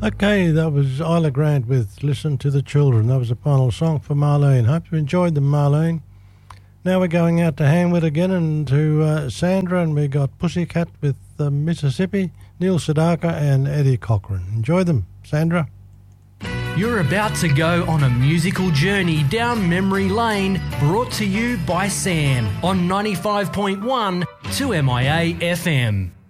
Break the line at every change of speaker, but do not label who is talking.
Okay, that was Isla Grant with Listen to the Children. That was the final song for Marlene. Hope you enjoyed them, Marlene. Now we're going out to Hanwood again and to Sandra, and we got Pussycat with Mississippi, Neil Sedaka and Eddie Cochran. Enjoy them, Sandra.
You're about to go on a musical journey down memory lane, brought to you by Sam on 95.1 2MIA FM.